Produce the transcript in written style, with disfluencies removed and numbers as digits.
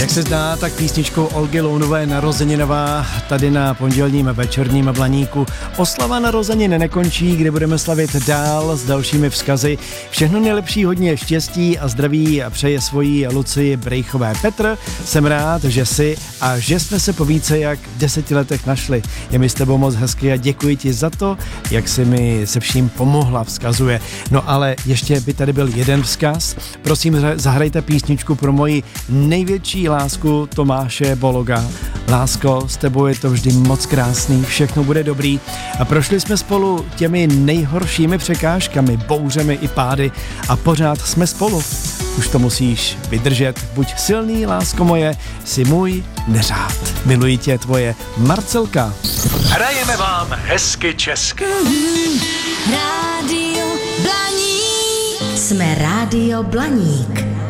Jak se zdá, tak písničkou Olgy Lounové Narozeninová tady na pondělním večerním Blaníku. Oslava narozenin nekončí, kde budeme slavit dál s dalšími vzkazy. Všechno nejlepší, hodně štěstí a zdraví přeje svojí Lucii Brejchové. Petr, jsem rád, že jsi a že jsme se po více jak 10 letech našli. Je mi s tebou moc hezky a děkuji ti za to, jak jsi mi se vším pomohla, vzkazuje. No ale ještě by tady byl jeden vzkaz. Prosím, zahrajte písničku pro moji největší lásku Tomáše Bologa. Lásko, s tebou je to vždy moc krásný, všechno bude dobrý. A prošli jsme spolu těmi nejhoršími překážkami, bouřemi i pády a pořád jsme spolu. Už to musíš vydržet, buď silný, lásko moje, jsi můj neřád. Miluji tě, tvoje Marcelka. Hrajeme vám hezky česky. Rádio Blaník. Jsme Rádio Blaník.